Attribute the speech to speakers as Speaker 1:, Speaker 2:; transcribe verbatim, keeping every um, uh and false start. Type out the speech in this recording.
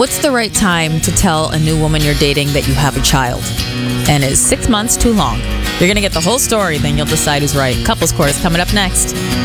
Speaker 1: What's the right time to tell a new woman you're dating that you have a child? And is six months too long? You're going to get the whole story, then you'll decide who's right. Couples Court is coming up next.